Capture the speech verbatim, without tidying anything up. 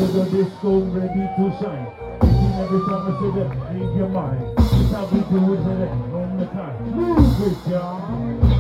to the disco, ready to shine. Thinking every time I say that, leave your mind. This how we do it, say that on the time. Move it, y'all.